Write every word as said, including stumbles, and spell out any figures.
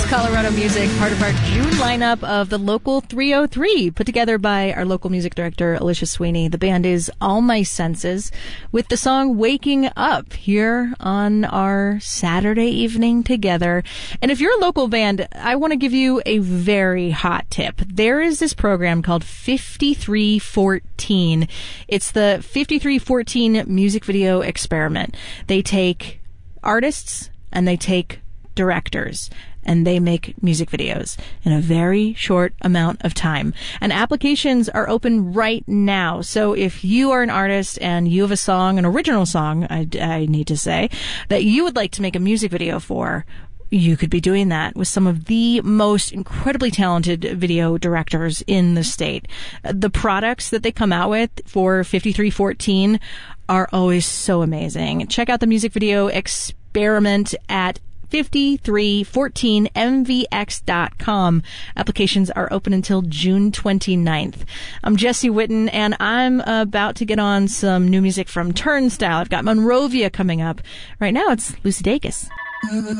Colorado Music, part of our June lineup of the Local three oh three, put together by our local music director, Alicia Sweeney. The band is All My Senses, with the song Waking Up here on our Saturday evening together. And if you're a local band, I want to give you a very hot tip. There is this program called fifty-three fourteen. It's the fifty-three fourteen music video experiment. They take artists and they take directors, and they make music videos in a very short amount of time. And applications are open right now. So if you are an artist and you have a song, an original song, I, I need to say, that you would like to make a music video for, you could be doing that with some of the most incredibly talented video directors in the state. The products that they come out with for fifty-three fourteen are always so amazing. Check out the music video experiment at fifty-three fourteen m v x dot com. Applications are open until June twenty-ninth. I'm Jesse Witten, and I'm about to get on some new music from Turnstile. I've got Monrovia coming up. Right now, it's Lucy Dacus.